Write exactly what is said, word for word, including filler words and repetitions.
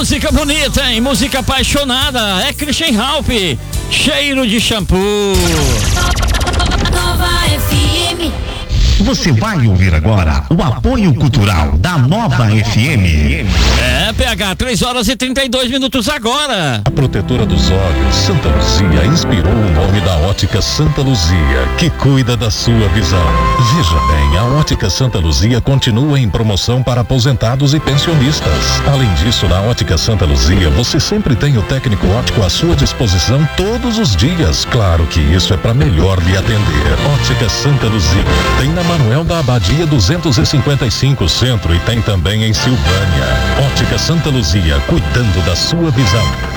música bonita, hein? Música apaixonada. É Christian Ralph, Cheiro de Shampoo. Nova F M. Você vai ouvir agora o apoio cultural da Nova F M. É, P H, três horas e trinta e dois minutos agora. A protetora dos olhos, Santa Luzia, inspirou o nome da Ótica Santa Luzia, que cuida da sua visão. Veja bem, a Ótica Santa Luzia continua em promoção para aposentados e pensionistas. Além disso, na Ótica Santa Luzia, você sempre tem o técnico óptico à sua disposição todos os dias. Claro que isso é para melhor lhe atender. Ótica Santa Luzia tem na Manuel da Abadia duzentos e cinquenta e cinco Centro e tem também em Silvânia. Ótica Santa Luzia, cuidando da sua visão.